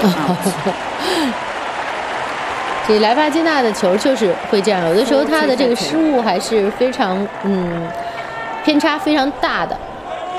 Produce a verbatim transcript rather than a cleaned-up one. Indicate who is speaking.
Speaker 1: 这莱帕基纳的球就是会这样，有的时候他的这个失误还是非常嗯偏差非常大的。